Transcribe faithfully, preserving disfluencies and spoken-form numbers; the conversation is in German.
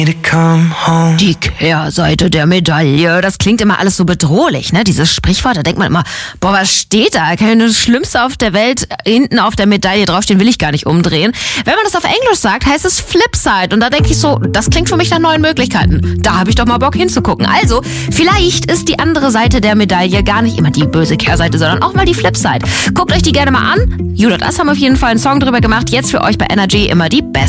Die Kehrseite der Medaille. Das klingt immer alles so bedrohlich, ne? Dieses Sprichwort, da denkt man immer, boah, was steht da? Kann das Schlimmste auf der Welt hinten auf der Medaille draufstehen, will ich gar nicht umdrehen. Wenn man das auf Englisch sagt, heißt es Flipside. Und da denke ich so, das klingt für mich nach neuen Möglichkeiten. Da habe ich doch mal Bock hinzugucken. Also, vielleicht ist die andere Seite der Medaille gar nicht immer die böse Kehrseite, sondern auch mal die Flipside. Guckt euch die gerne mal an. U.S haben auf jeden Fall einen Song drüber gemacht. Jetzt für euch bei Energy immer die besten